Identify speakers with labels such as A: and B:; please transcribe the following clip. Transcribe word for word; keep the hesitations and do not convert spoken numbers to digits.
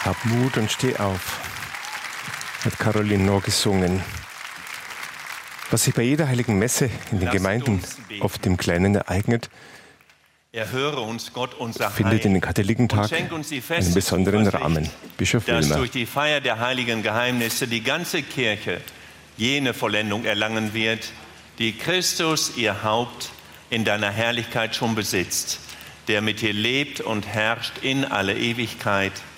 A: Hab Mut und steh auf, hat Caroline Knorr gesungen. Was sich bei jeder heiligen Messe in den Gemeinden oft im Kleinen ereignet,
B: Erhöre uns, Gott, unser
A: findet in den Katholikentag einen besonderen Rahmen. Bischof
B: dass
A: Wilmer.
B: durch die Feier der heiligen Geheimnisse die ganze Kirche jene Vollendung erlangen wird, die Christus, ihr Haupt, in deiner Herrlichkeit schon besitzt, der mit dir lebt und herrscht in alle Ewigkeit.